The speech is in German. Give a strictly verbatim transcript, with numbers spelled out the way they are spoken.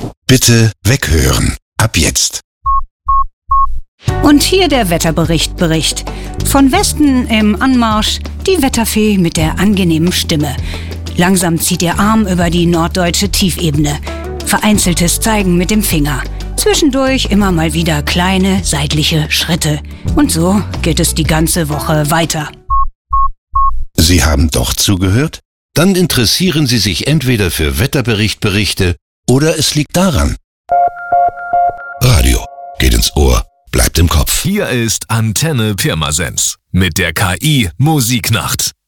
Bitte weghören. Ab jetzt. Und hier der Wetterbericht Bericht. Von Westen im Anmarsch die Wetterfee mit der angenehmen Stimme. Langsam zieht ihr Arm über die norddeutsche Tiefebene. Vereinzeltes Zeigen mit dem Finger. Zwischendurch immer mal wieder kleine seitliche Schritte. Und so geht es die ganze Woche weiter. Sie haben doch zugehört? Dann interessieren Sie sich entweder für Wetterberichtberichte oder es liegt daran. Radio geht ins Ohr, bleibt im Kopf. Hier ist Antenne Pirmasens mit der K I Musiknacht.